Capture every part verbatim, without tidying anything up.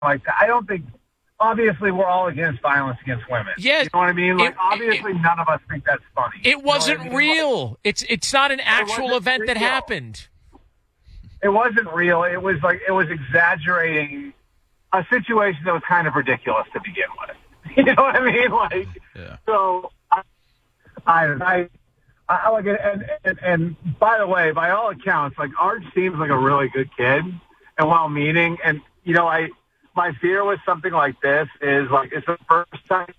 like that. I don't think. Obviously, we're all against violence against women. Yeah, you know what I mean. Like, it, obviously, it, none of us think that's funny. It wasn't you know what I mean? real. Like, it's it's not an actual event real. that happened. It wasn't real. It was like it was exaggerating a situation that was kind of ridiculous to begin with. You know what I mean? Like, yeah. so I, I, I, I like, and, and and by the way, by all accounts, like Art seems like a really good kid and well-meaning. And you know, I my fear with something like this is like it's the first time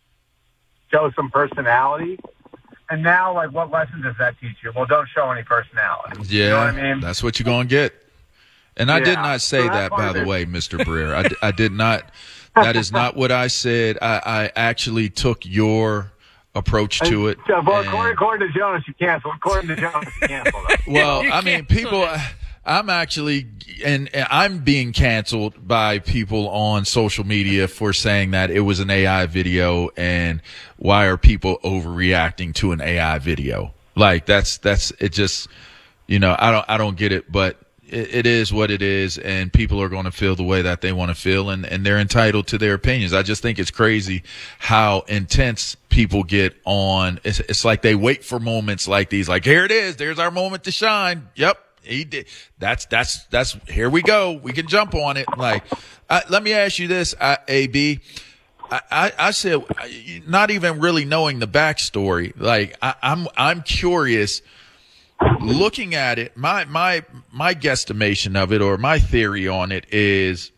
show some personality. And now, like, what lesson does that teach you? Well, don't show any personality. Yeah, you know what I mean? That's what you're going to get. And I yeah. did not say so that, by the way, Mister Breer. I, I did not. That is not what I said. I, I actually took your approach to it. So, well, according, according to Jonas, you canceled. According to Jonas, you canceled. Well, I mean, people. I'm actually, and, and I'm being canceled by people on social media for saying that it was an A I video, and why are people overreacting to an A I video? Like that's that's it. Just you know, I don't I don't get it, but it, it is what it is, and people are going to feel the way that they want to feel, and and they're entitled to their opinions. I just think it's crazy how intense people get on. It's, it's like they wait for moments like these. Like here it is. There's our moment to shine. Yep. He did. That's, that's, that's, here we go. We can jump on it. Like, I, let me ask you this, I, A B. I, I, I said, not even really knowing the backstory. Like, I, I'm, I'm curious looking at it. My, my, my guesstimation of it, or my theory on it, is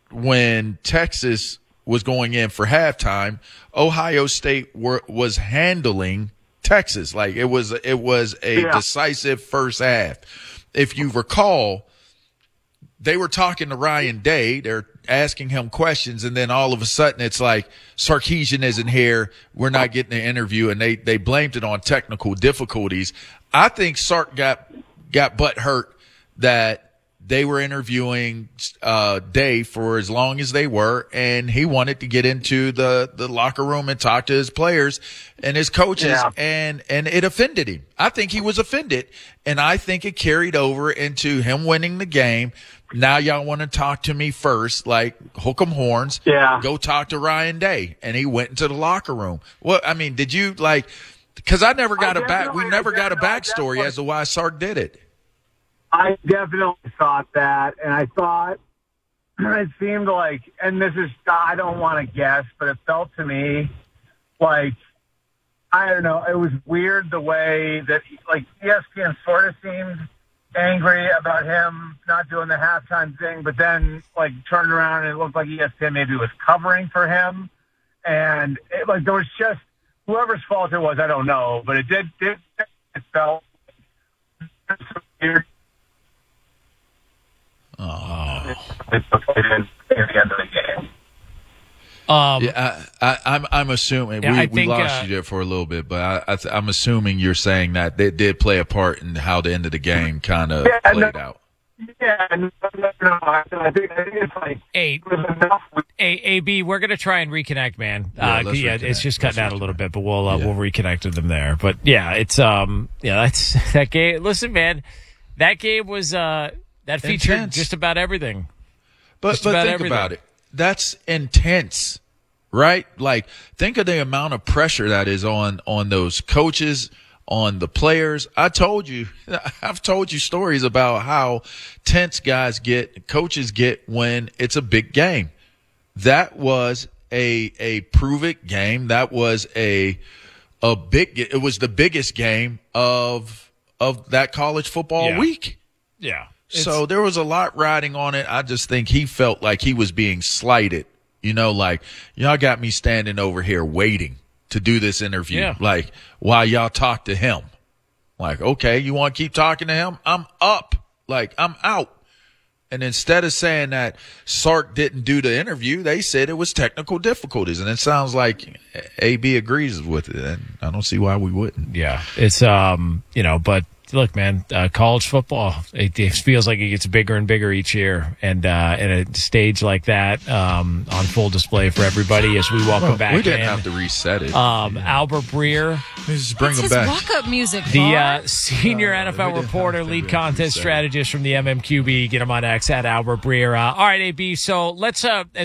when Texas was going in for halftime, Ohio State were, was handling Texas. Like, it was, it was a yeah. decisive first half. If you recall, they were talking to Ryan Day. They're asking him questions, and then all of a sudden it's like, Sarkisian isn't here. We're not getting an interview, and they, they blamed it on technical difficulties. I think Sark got got butt hurt that they were interviewing uh Day for as long as they were, and he wanted to get into the the locker room and talk to his players and his coaches, yeah. and and it offended him. I think he was offended, and I think it carried over into him winning the game. Now y'all want to talk to me first, like hook 'em horns. Yeah. Go talk to Ryan Day, and he went into the locker room. Well, I mean, did you like? Because I never got I a back. We never got a backstory as to why Sark did it. I definitely thought that, and I thought it seemed like, and this is, I don't want to guess, but it felt to me like, I don't know, it was weird the way that, like, E S P N sort of seemed angry about him not doing the halftime thing, but then, like, turned around and it looked like E S P N maybe was covering for him, and, it, like, there was just, whoever's fault it was, I don't know, but it did, did it felt weird. Oh. It's at the end of the game. Um, yeah, I, I, I'm I'm assuming yeah, we, I we think, lost uh, you there for a little bit, but I, I th- I'm assuming you're saying that they did play a part in how the end of the game kind of yeah, played no, out. Yeah, no, no, no, I think, I think it's like hey, it was enough. hey, A B, we're gonna try and reconnect, man. Yeah, uh, let's yeah reconnect. it's just cutting Let's out a little reconnect. bit, but we'll uh, Yeah. we'll reconnect with them there. But yeah, it's um, yeah, that's that game. Listen, man, that game was uh, that featured Intense. just about everything. But Just but about think everything. about it. That's intense, right? Like, think of the amount of pressure that is on on those coaches, on the players. I told you, I've told you stories about how tense guys get, coaches get when it's a big game. That was a a prove it game. That was a a big. It was the biggest game of of that college football Yeah. week. Yeah. So there was a lot riding on it. I just think he felt like he was being slighted. You know, like, y'all got me standing over here waiting to do this interview. Yeah. Like, while y'all talk to him. Like, okay, you want to keep talking to him? I'm up. Like, I'm out. And instead of saying that Sark didn't do the interview, they said it was technical difficulties. And it sounds like A B agrees with it. And I don't see why we wouldn't. Yeah, it's um, you know, but look, man, uh, college football, it, it feels like it gets bigger and bigger each year. And uh, at a stage like that, um, on full display for everybody as we welcome Well, back we didn't in. have to reset it. Um, Albert Breer, Let's just bring That's them his back. walk-up music. the Paul. uh, senior Uh, N F L we didn't reporter, have to lead do it. contest Reset it. strategist from the M M Q B. Get him on X at Albert Breer. Uh, all right, A B. So let's uh,